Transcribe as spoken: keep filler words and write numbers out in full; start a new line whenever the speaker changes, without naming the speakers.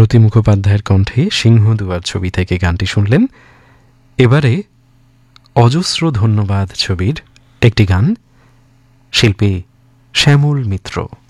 মালতী মুখোপাধ্যায়ের কণ্ঠে সিংহদুয়ার ছবি থেকে গানটি শুনলেন। এবারে অজস্র ধন্যবাদ ছবির একটি গান, শিল্পী শ্যামল মিত্র।